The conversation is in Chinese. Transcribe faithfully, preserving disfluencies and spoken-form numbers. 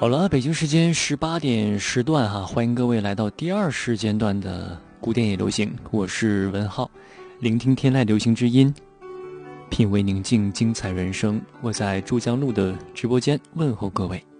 好了，北京时间十八点时段哈，欢迎各位来到第二时间段的古典也流行，我是文浩，聆听天籁流行之音，品味宁静精彩人生。我在珠江路的直播间问候各位。